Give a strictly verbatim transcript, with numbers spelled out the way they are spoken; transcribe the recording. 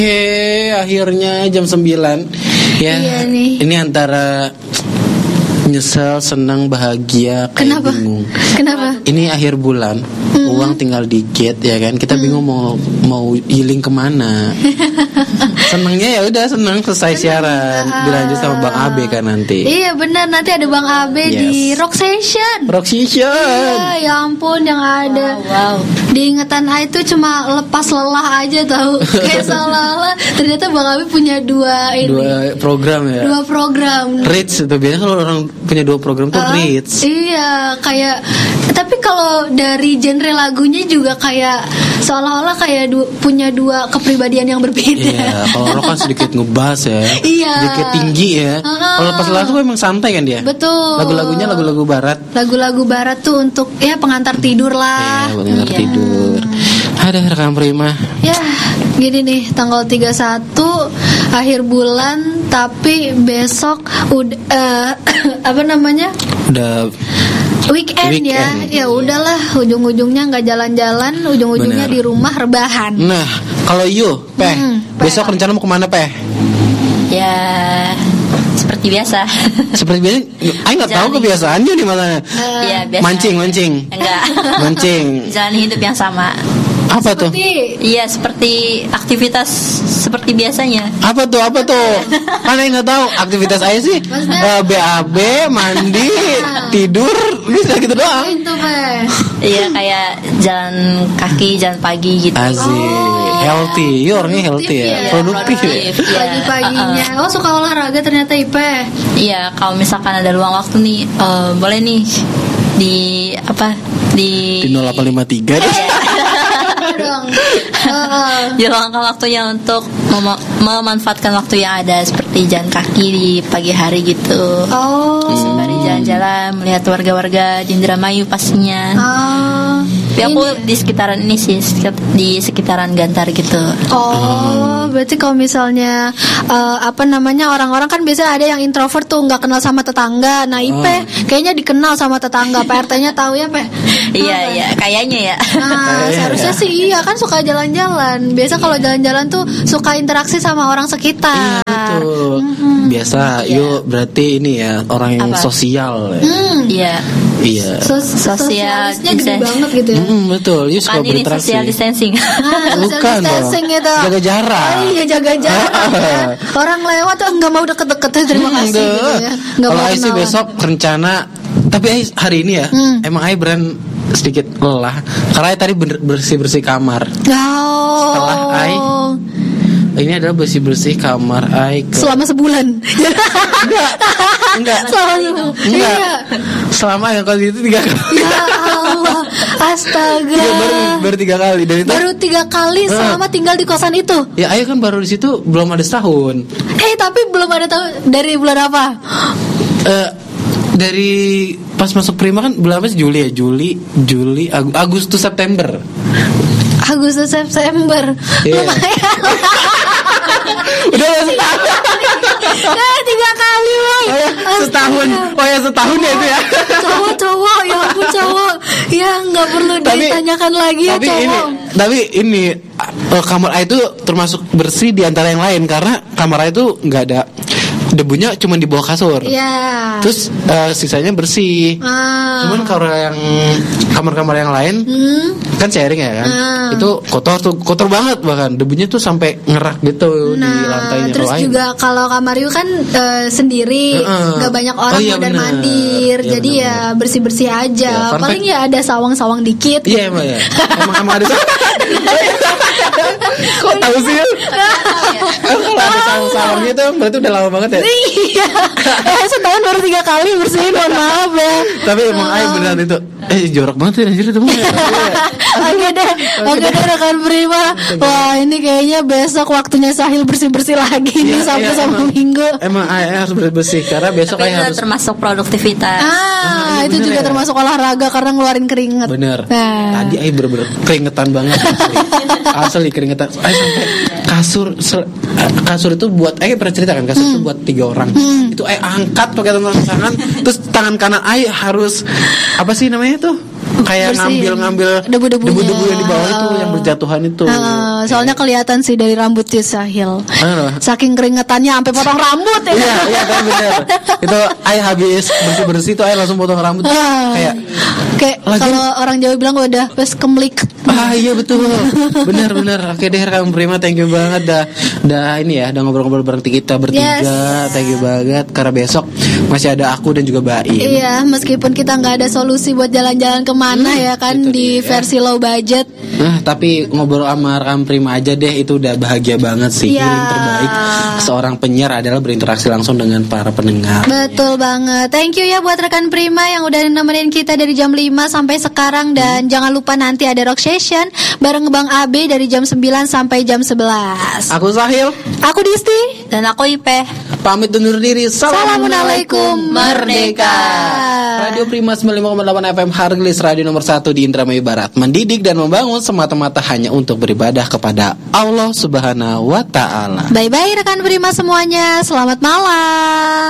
Oke, akhirnya jam sembilan. Ya, iya nih. Ini antara nyesel, senang, bahagia, kayak Kenapa? bingung. Kenapa? Ini akhir bulan, mm-hmm. uang tinggal dikit ya kan. Kita mm. bingung mau mau healing kemana. Senangnya ya udah senang selesai siaran, dilanjut sama Bang Abe kan nanti. Iya benar, nanti ada Bang Abe yes. di Rock Session. Rock Session. Iya, ya ampun yang ada. Wow. wow. Diingatan A itu cuma lepas lelah aja tahu. Kayak seolah-olah ternyata Bang Abe punya dua ini. Dua program ya. Dua program. Reach itu biasanya kalau orang punya dua program tuh uh, reach. Iya, kayak tapi kalau dari genre lagunya juga kayak seolah-olah kayak du- punya dua kepribadian yang berbeda. Iya, kalau lo kan sedikit ngebas ya. Iya. Sedikit tinggi ya. Uh-huh. Kalau lepas lelah tuh emang santai kan dia. Betul. Lagu-lagunya lagu-lagu barat. Lagu-lagu barat tuh untuk ya pengantar tidur lah. Iya, pengantar iya. tidur. Ada rekan Prima. Ya, gini nih, tanggal tiga puluh satu akhir bulan, tapi besok udah uh, apa namanya? Udah weekend, weekend. ya. Ya udahlah, ujung-ujungnya nggak jalan-jalan, ujung-ujungnya Bener. di rumah rebahan. Nah, kalau you, Peh, hmm, besok Peh. rencana mau kemana, Peh? Ya, seperti biasa. Seperti biasa. Aku nggak tahu kebiasaannya di mana. Uh, ya, biasa. Mancing, mancing. Enggak. Mancing. Jalan hidup yang sama. Apa seperti, tuh? Iya, seperti aktivitas seperti biasanya. Apa tuh? Apa tuh? Mana yang nggak tahu aktivitas aja sih? Uh, B A B, mandi, tidur, bisa gitu doang. Iya, kayak jalan kaki, jalan pagi gitu. Asik, oh, healthy. Iya, orangnya healthy ya, ya. Produktif ya. Pagi-paginya. Uh-uh. Oh, suka olahraga ternyata Ipe. Iya, kalau misalkan ada luang waktu nih, uh, boleh nih di apa di di nol delapan lima tiga deh. dong. Uh. Diluangkan waktunya untuk mem- memanfaatkan waktu yang ada seperti jalan kaki di pagi hari gitu. Oh. Sembari jalan-jalan melihat warga-warga di Indramayu pastinya. Oh. Tapi aku di sekitaran ini sih, di sekitaran Gantar gitu. Oh, berarti kalau misalnya uh, apa namanya orang-orang kan biasanya ada yang introvert tuh nggak kenal sama tetangga. Nah, Ipe oh. kayaknya dikenal sama tetangga. P R T-nya tahu ya, Pe? Iya, iya, kayaknya ya. Nah, seharusnya sih iya kan suka jalan-jalan. Biasa kalau jalan-jalan tuh suka interaksi sama orang sekitar. Iya, betul. Mm-hmm. Biasa, iya. Yuk berarti ini ya orang yang apa? Sosial. Ya. Hmm, iya. Iya. Sos- sosialisnya gede banget gitu ya. Mm, betul. Yuk suka berinteraksi. Social distancing. Nah, social distancing gitu. Jaga jarak. Oh, iya jaga jarak. Ya. Orang lewat tuh nggak mau deket-deket terima hmm, kasih gitu ya. Kalau Ai sih besok rencana, tapi Ai hari ini ya, hmm. emang Ai beran sedikit lelah karena Ai tadi bersih-bersih kamar. Oh. Setelah Ai ini adalah bersih-bersih kamar Ai ke... selama sebulan. Enggak. Enggak. Selama sebulan. Enggak. Iya. Selama yang kali itu tiga kali. Ya Allah. Astaga. Ya, baru, baru tiga kali dan itu baru tiga kali uh. selama tinggal di kosan itu. Ya Ai kan baru di situ belum ada setahun. Eh tapi belum ada tahun dari bulan apa? Eh uh, dari pas masuk Prima kan bulan apa sih? Juli ya, Juli, Juli, Ag- Agustus, September. Agustus, September. Yeah. Lumayan. Udah setahun. Nah, tiga kali, Boy. Oh ya, setahun. Oh ya, setahun ya itu ya. Cowok-cowok, ya ampun cowok. Ya nggak perlu tapi, ditanyakan lagi ya tapi cowok. Ini, tapi ini uh, kamar A itu termasuk bersih di antara yang lain karena kamar A itu nggak ada debunya, cuma di bawah kasur. Iya. Terus uh, sisanya bersih. Ah. Cuman kalau yang kamar-kamar yang lain hmm. kan sharing ya kan, ah. itu kotor tuh, kotor banget bahkan debunya tuh sampai ngerak gitu nah, di lantainya. Terus lain. juga kalau kamar Yu kan uh, sendiri, uh-uh. gak banyak orang oh, iya, dan mandir, ya, jadi bener, ya bersih-bersih aja. Ya, paling ya ada sawang-sawang dikit. Iya emang ya. Emang emang ada. Kok tahu sih? Kalau ada sawang-sawang gitu berarti udah lama banget ya. Iya. Eh setahun baru tiga kali bersihin, mohon maaf ya. Tapi emang Ai beneran itu eh jorok banget ya anjir itu. Oke deh, oke deh rekan Prima. Wah ini kayaknya besok waktunya Sahil bersih-bersih lagi nih Sabtu sama Minggu. Emang Ai harus bersih karena besok Ai harus termasuk produktivitas. Ah itu juga termasuk olahraga karena ngeluarin keringat. Bener. Tadi Ai bener-bener keringetan banget. Asli keringetan. Ai sampai kasur kasur itu buat Ai pernah cerita kan kasur itu buat tiga orang. Itu Ai angkat pakai tangan kanan, terus tangan kanan Ai harus apa sih namanya tuh? kayak Bersihin. ngambil-ngambil Debu-debunya. debu-debu yang di bawah itu yang berjatuhan itu. Uh, soalnya kelihatan sih dari rambut Sahil. Halo. Saking keringetannya sampai potong rambut ya. Iya, iya kan benar. Itu ayah habis bersih-bersih tuh ayah langsung potong rambut. Ah. Kayak Kayak Lagi- kalau orang Jawa bilang udah wes kemlik. ah iya betul. Benar-benar. Oke deh Rekam Prima, thank you banget dah. Dah ini ya, udah ngobrol-ngobrol bareng kita bertiga. Yes. Thank you banget karena besok masih ada aku dan juga Baim. Iya, meskipun kita nggak ada solusi buat jalan-jalan kemana ya kan itu di dia. versi low budget. Nah, tapi ngobrol sama Rekam Prima aja deh, itu udah bahagia banget sih. Iya. Yang terbaik seorang penyiar adalah berinteraksi langsung dengan para pendengar. Betul banget. Thank you ya buat rekan Prima yang udah nemenin kita dari jam lima sampai sekarang. Dan jangan lupa nanti ada Rock Session bareng Bang Abe dari jam sembilan sampai jam sebelas. Aku Sahil, Aku Disti. Dan aku Ipe. pamit undur diri. Assalamualaikum, merdeka. Radio Prima sembilan puluh lima koma delapan F M Harglis, radio nomor satu di Indramayu Barat. Mendidik dan membangun semata-mata hanya untuk beribadah kepada Allah Subhanahu wa Ta'ala. Bye-bye rekan Prima semuanya. Selamat malam.